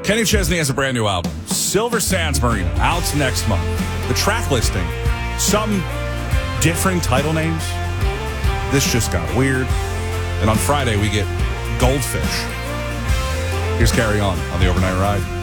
Kenny Chesney has a brand new album, Silver Sands Marina, out next month. The track listing, some differing title names. This just got weird. And on Friday, we get Goldfish. Here's Carry On the Overnight Ride.